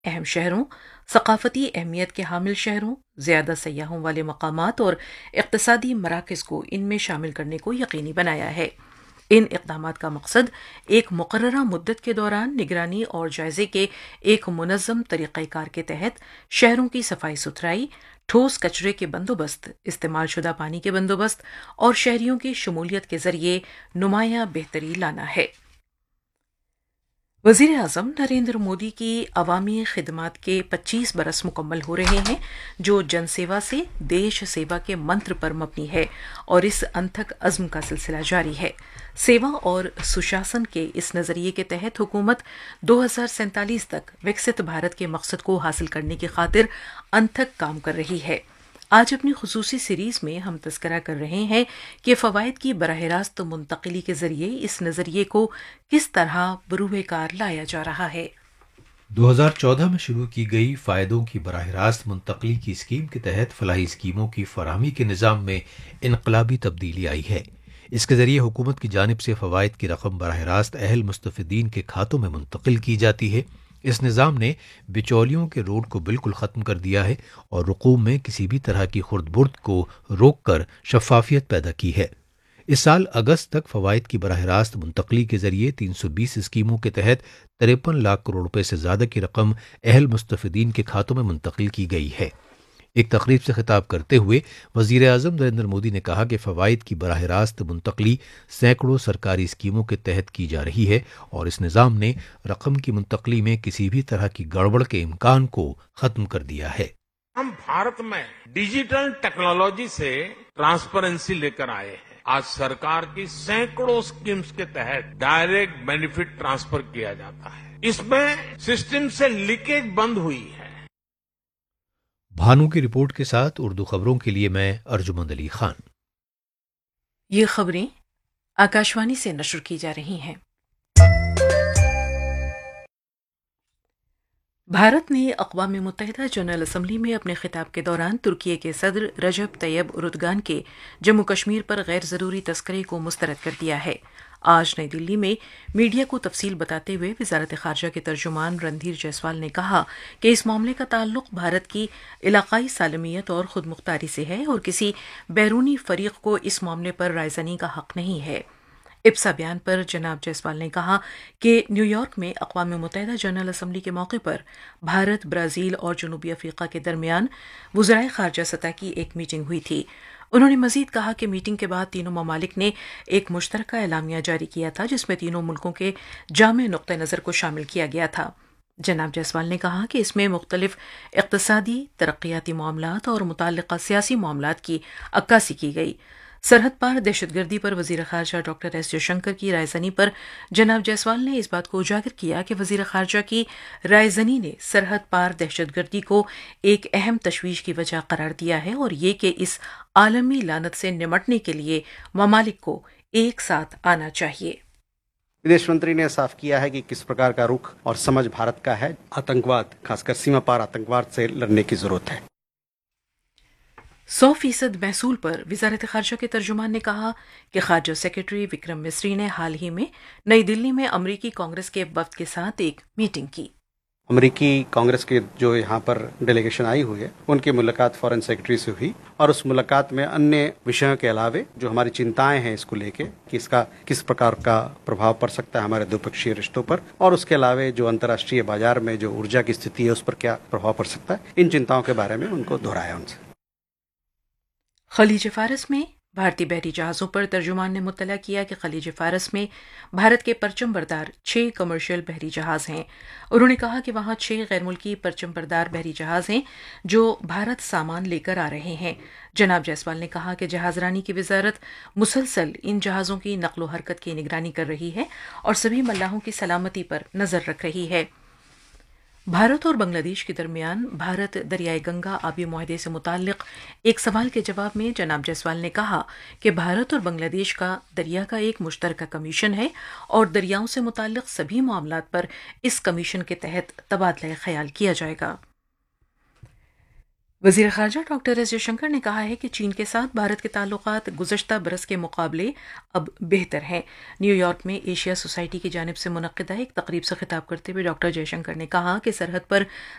اہم شہروں، ثقافتی اہمیت کے حامل شہروں، زیادہ سیاحوں والے مقامات اور اقتصادی مراکز کو ان میں شامل کرنے کو یقینی بنایا ہے۔ ان اقدامات کا مقصد ایک مقررہ مدت کے دوران نگرانی اور جائزے کے ایک منظم طریقہ کار کے تحت شہروں کی صفائی ستھرائی، ٹھوس کچرے کے بندوبست، استعمال شدہ پانی کے بندوبست اور شہریوں کی شمولیت کے ذریعے نمایاں بہتری لانا ہے۔ وزیر اعظم نریندر مودی کی عوامی خدمات کے 25 برس مکمل ہو رہے ہیں، جو جن سیوا سے دیش سیوا کے منتر پر مبنی ہے اور اس انتھک عزم کا سلسلہ جاری ہے۔ سیوا اور سشاسن کے اس نظریے کے تحت حکومت 2047 تک وکست بھارت کے مقصد کو حاصل کرنے کی خاطر انتھک کام کر رہی ہے۔ آج اپنی خصوصی سیریز میں ہم تذکرہ کر رہے ہیں کہ فوائد کی براہ راست منتقلی کے ذریعے اس نظریے کو کس طرح بروئے کار لایا جا رہا ہے۔ 2014 میں شروع کی گئی فائدوں کی براہ راست منتقلی کی اسکیم کے تحت فلاحی اسکیموں کی فراہمی کے نظام میں انقلابی تبدیلی آئی ہے۔ اس کے ذریعے حکومت کی جانب سے فوائد کی رقم براہ راست اہل مستفیدین کے کھاتوں میں منتقل کی جاتی ہے۔ اس نظام نے بچولیوں کے روڈ کو بالکل ختم کر دیا ہے اور رقوم میں کسی بھی طرح کی خرد برد کو روک کر شفافیت پیدا کی ہے۔ اس سال اگست تک فوائد کی براہ راست منتقلی کے ذریعے 320 اسکیموں کے تحت 53 لاکھ کروڑ روپے سے زیادہ کی رقم اہل مستفیدین کے کھاتوں میں منتقل کی گئی ہے۔ ایک تقریب سے خطاب کرتے ہوئے وزیر اعظم نریندر مودی نے کہا کہ فوائد کی براہ راست منتقلی سینکڑوں سرکاری اسکیموں کے تحت کی جا رہی ہے اور اس نظام نے رقم کی منتقلی میں کسی بھی طرح کی گڑبڑ کے امکان کو ختم کر دیا ہے۔ ہم بھارت میں ڈیجیٹل ٹیکنالوجی سے ٹرانسپیرنسی لے کر آئے ہیں۔ آج سرکار کی سینکڑوں اسکیمز کے تحت ڈائریکٹ بینیفٹ ٹرانسفر کیا جاتا ہے۔ اس میں سسٹم سے لیکیج بند ہوئی ہے۔ بھانو کی رپورٹ کے ساتھ اردو خبروں کے لیے میں ارجمند علی خان۔ یہ خبریں آکاشوانی سے نشر کی جا رہی ہیں۔ بھارت نے اقوام متحدہ جنرل اسمبلی میں اپنے خطاب کے دوران ترکی کے صدر رجب طیب اردگان کے جموں کشمیر پر غیر ضروری تذکرے کو مسترد کر دیا ہے۔ آج نئی دلی میں میڈیا کو تفصیل بتاتے ہوئے وزارت خارجہ کے ترجمان رندھیر جیسوال نے کہا کہ اس معاملے کا تعلق بھارت کی علاقائی سالمیت اور خود مختاری سے ہے اور کسی بیرونی فریق کو اس معاملے پر رائے زنی کا حق نہیں ہے۔ ابسا بیان پر جناب جیسوال نے کہا کہ نیو یارک میں اقوام متحدہ جنرل اسمبلی کے موقع پر بھارت، برازیل اور جنوبی افریقہ کے درمیان وزرائے خارجہ سطح کی ایک میٹنگ ہوئی تھی۔ انہوں نے مزید کہا کہ میٹنگ کے بعد تینوں ممالک نے ایک مشترکہ اعلامیہ جاری کیا تھا جس میں تینوں ملکوں کے جامع نقطہ نظر کو شامل کیا گیا تھا۔ جناب جیسوال نے کہا کہ اس میں مختلف اقتصادی، ترقیاتی معاملات اور متعلقہ سیاسی معاملات کی عکاسی کی گئی۔ سرحد پار دہشت گردی پر وزیر خارجہ ڈاکٹر ایس جے شنکر کی رائے زنی پر جناب جیسوال نے اس بات کو اجاگر کیا کہ وزیر خارجہ کی رائے زنی نے سرحد پار دہشت گردی کو ایک اہم تشویش کی وجہ قرار دیا ہے اور یہ کہ اس عالمی لعنت سے نمٹنے کے لیے ممالک کو ایک ساتھ آنا چاہیے۔ विदेश मंत्री ने साफ किया है कि किस प्रकार का रुख और समझ भारत का है। आतंकवाद, खासकर सीमा पार आतंकवाद से लड़ने की जरूरत है। 100% محصول پر وزارت خارجہ کے ترجمان نے کہا کہ خارجہ سیکرٹری وکرم مسری نے حال ہی میں نئی دلی میں امریکی کانگریس کے وفد کے ساتھ ایک میٹنگ کی۔ امریکی کانگریس کے جو یہاں پر ڈیلیگیشن آئی ہوئی ہے ان کی ملاقات فارن سیکرٹری سے ہوئی اور اس ملاقات میں انیہ وشیوں کے علاوہ جو ہماری چنتائیں ہیں اس کو لے کے کہ اس کا کس پرکار کا پربھاؤ پڑ سکتا ہے ہمارے دوپکشی رشتوں پر اور اس کے علاوہ جو انترراشٹریہ بازار میں جو ارجا کی استھتی ہے اس پر کیا پربھاؤ پڑ سکتا ہے، ان چنتاؤں کے بارے میں ان کو دہرایا ان سے۔ خلیج فارس میں بھارتی بحری جہازوں پر ترجمان نے مطلع کیا کہ خلیج فارس میں بھارت کے پرچم بردار 6 کمرشل بحری جہاز ہیں۔ انہوں نے کہا کہ وہاں 6 غیر ملکی پرچم بردار بحری جہاز ہیں جو بھارت سامان لے کر آ رہے ہیں۔ جناب جیسوال نے کہا کہ جہاز رانی کی وزارت مسلسل ان جہازوں کی نقل و حرکت کی نگرانی کر رہی ہے اور سبھی ملاحوں کی سلامتی پر نظر رکھ رہی ہے۔ بھارت اور بنگلہ دیش کے درمیان بھارت دریائے گنگا آبی معاہدے سے متعلق ایک سوال کے جواب میں جناب جیسوال نے کہا کہ بھارت اور بنگلہ دیش کا دریا کا ایک مشترکہ کمیشن ہے اور دریاؤں سے متعلق سبھی معاملات پر اس کمیشن کے تحت تبادلہ خیال کیا جائے گا۔ वज़ीर ख़ारजा डॉक्टर एस जयशंकर ने कहा है कि चीन के साथ भारत के ताल्लुकात गुज़श्ता बरस के मुकाबले अब बेहतर हैं। न्यूयॉर्क में एशिया सोसाइटी की जानिब से मुनक़्क़दा एक तकरीब से खिताब करते हुए डॉक्टर जयशंकर ने कहा कि सरहद पर